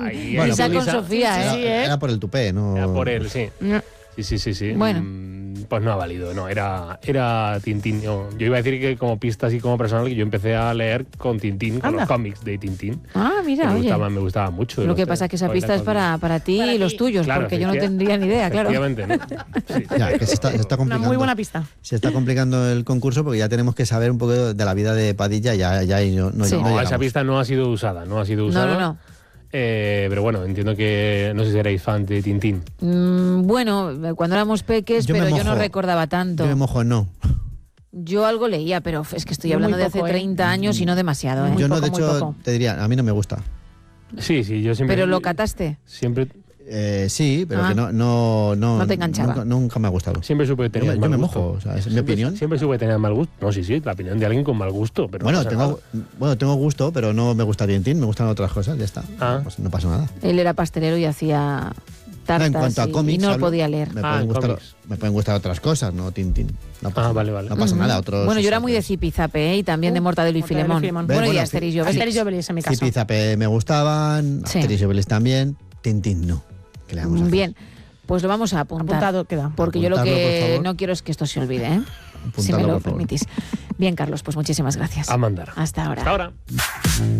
Bueno, Lisa con Lisa, Sofía, ¿eh? Era por el tupé, ¿no? Era por él, sí. No. Sí. Bueno. Pues no ha valido, no, era Tintín. Yo iba a decir que como pista así como personal, que yo empecé a leer con Tintín, con los cómics de Tintín. Ah, mira, me oye. me gustaba mucho. Lo que pasa es que esa pista es para ti y los tuyos, Claro, porque yo no tendría ni idea, claro. Efectivamente, ¿no? Sí. Ya, que se está complicando. Una muy buena pista. Se está complicando el concurso porque ya tenemos que saber un poco de la vida de Padilla, ya y no Sí. No, llegamos. esa pista no ha sido usada, No. Pero bueno, entiendo que no sé si erais fan de Tintín. Bueno, cuando éramos peques, Yo me pero yo no mojo. recordaba tanto. Yo me mojo, no. Yo algo leía, pero es que estoy Yo hablando muy de poco, hace 30 años y no demasiado, ¿eh? Yo no, poco, de muy hecho, poco. te diría, a mí no me gusta. Sí, yo siempre... ¿Pero lo cataste? Siempre Sí, pero Ah. que no te enganchaba. Nunca me ha gustado. supe que tenía Yo mal me gusto. mojo, o sea, es mi opinión. Siempre supe tener mal gusto. No, sí, la opinión de alguien con mal gusto. Pero Bueno, no pasa tengo gusto, pero no me gusta Tintín, me gustan otras cosas, ya está. Ah. Pues no pasa nada. Él era pastelero y hacía tartas En cuanto a y cómics, no hablo- podía leer. Me Ah, pueden gustar otras cosas, no Tintín. No pasa, vale. No pasa Ujú. nada. Otros, Bueno, yo era muy de Zipizape, ¿eh? Y también de Mortadelo y Mortadelo y Filemón. Filemón. Bueno, y Bueno, Asterix y Obelix. Asterix y Obelix en mi caso. Zipizape me gustaban, Sí. Asterix y Obelix también, Tintín no. ¿Qué le vamos a hacer? Bien, pues lo vamos a apuntar. Apuntado queda. Porque yo lo Apuntarlo, por que favor. no quiero es que esto se olvide, ¿eh? Si me Apuntadlo, lo por favor. permitís. Bien, Carlos, pues muchísimas gracias. A mandar. Hasta ahora. Hasta ahora.